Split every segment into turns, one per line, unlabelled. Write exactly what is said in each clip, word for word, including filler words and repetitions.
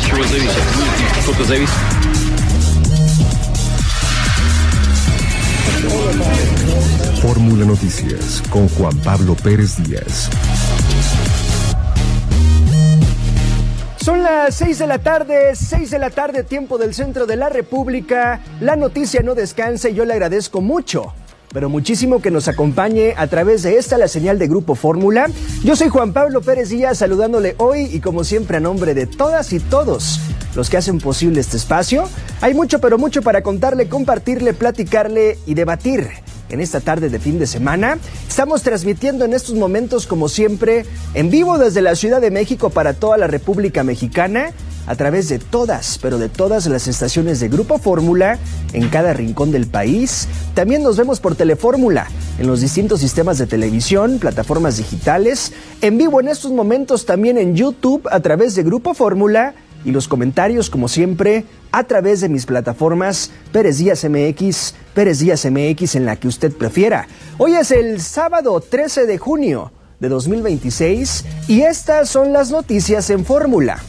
чего зависит? Будет что-то зависит?
Fórmula Noticias con Juan Pablo Pérez Díaz.
Son las seis de la tarde, seis de la tarde, tiempo del centro de la República. La noticia no descansa y yo le agradezco mucho, pero muchísimo que nos acompañe a través de esta, la señal de Grupo Fórmula. Yo soy Juan Pablo Pérez Díaz, saludándole hoy y como siempre a nombre de todas y todos los que hacen posible este espacio. Hay mucho, pero mucho para contarle, compartirle, platicarle y debatir. En esta tarde de fin de semana, estamos transmitiendo en estos momentos, como siempre, en vivo desde la Ciudad de México para toda la República Mexicana, a través de todas, pero de todas las estaciones de Grupo Fórmula, en cada rincón del país. También nos vemos por Telefórmula, en los distintos sistemas de televisión, plataformas digitales, en vivo en estos momentos también en YouTube, a través de Grupo Fórmula, y los comentarios, como siempre, a través de mis plataformas Pérez Díaz M X, Pérez Díaz M X, en la que usted prefiera. Hoy es el sábado trece de junio de dos mil veintiséis y estas son las noticias en Fórmula.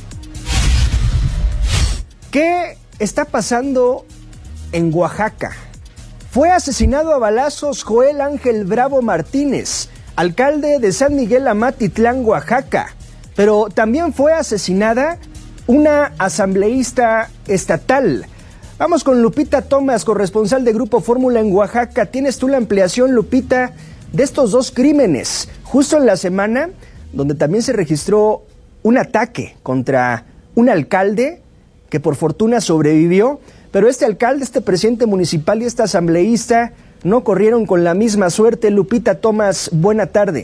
¿Qué está pasando en Oaxaca? Fue asesinado a balazos Joel Ángel Bravo Martínez, alcalde de San Miguel Amatitlán, Oaxaca, pero también fue asesinada una asambleísta estatal. Vamos con Lupita Tomás, corresponsal de Grupo Fórmula en Oaxaca. Tienes tú la ampliación, Lupita, de estos dos crímenes, justo en la semana donde también se registró un ataque contra un alcalde que por fortuna sobrevivió, pero este alcalde, este presidente municipal y esta asambleísta no corrieron con la misma suerte. Lupita Tomás, buena tarde.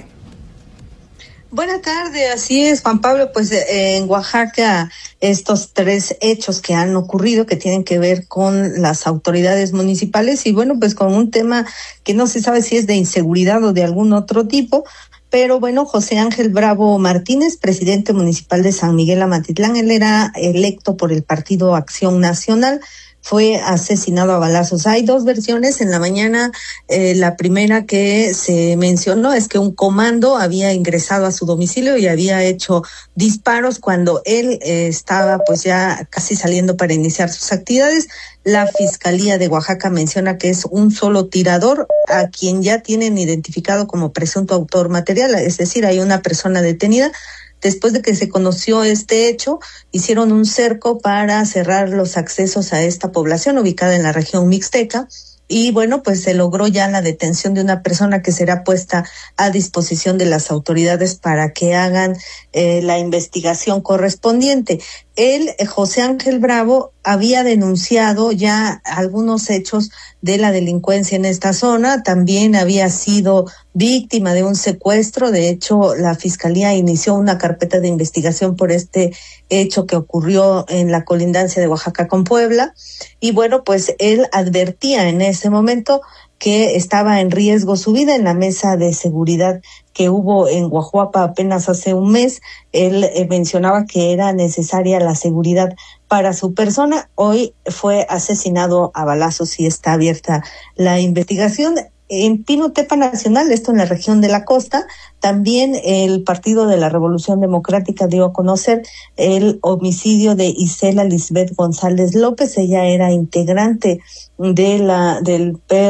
Buenas tardes, así es, Juan Pablo. Pues eh, en Oaxaca estos tres hechos que han ocurrido que tienen que ver con las autoridades municipales y bueno, pues con un tema que no se sabe si es de inseguridad o de algún otro tipo, pero bueno, José Ángel Bravo Martínez, presidente municipal de San Miguel Amatitlán, él era electo por el Partido Acción Nacional, fue asesinado a balazos. Hay dos versiones. En la mañana, eh, la primera que se mencionó es que un comando había ingresado a su domicilio y había hecho disparos cuando él eh, estaba pues ya casi saliendo para iniciar sus actividades. La Fiscalía de Oaxaca menciona que es un solo tirador a quien ya tienen identificado como presunto autor material, es decir, hay una persona detenida. Después de que se conoció este hecho, hicieron un cerco para cerrar los accesos a esta población ubicada en la región mixteca. Y bueno, pues se logró ya la detención de una persona que será puesta a disposición de las autoridades para que hagan eh, la investigación correspondiente. Él, José Ángel Bravo, había denunciado ya algunos hechos de la delincuencia en esta zona, también había sido víctima de un secuestro. De hecho, la Fiscalía inició una carpeta de investigación por este hecho que ocurrió en la colindancia de Oaxaca con Puebla. Y bueno, pues él advertía en ese momento que estaba en riesgo su vida. En la mesa de seguridad que hubo en Guajuapa apenas hace un mes, él eh, mencionaba que era necesaria la seguridad para su persona. Hoy fue asesinado a balazos y está abierta la investigación. En Pinotepa Nacional, esto en la región de la costa, también el Partido de la Revolución Democrática dio a conocer el homicidio de Isela Lisbeth González López. Ella era integrante de la del P